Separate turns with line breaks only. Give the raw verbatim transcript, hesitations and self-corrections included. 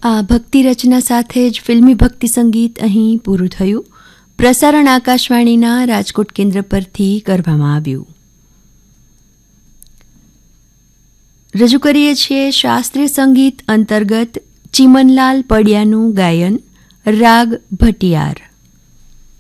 આ ભક્તિ રચના સાથે જ ફિલ્મી ભક્તિ સંગીત અહીં પૂરું થયું. પ્રસારણ આકાશવાણીના રાજકોટ કેન્દ્ર પરથી કરવામાં આવ્યું. રજૂ કરીએ છીએ શાસ્ત્રીય સંગીત અંતર્ગત ચિમનલાલ પડિયાનું ગાયન, રાગ ભટિયાર.